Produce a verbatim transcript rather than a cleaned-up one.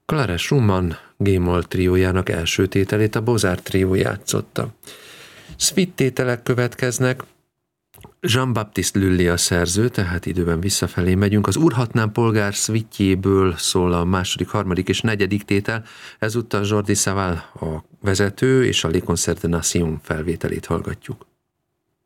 Clara Schumann G-moll triójának első tételét a Beaux-Arts trió játszotta. Suite tételek következnek. Jean-Baptiste Lully a szerző, tehát időben visszafelé megyünk. Az Urhatnám polgár szvitjéből szól a második, harmadik és negyedik tétel. Ezúttal Jordi Savall a vezető és a Les Concerts de Nation felvételét hallgatjuk.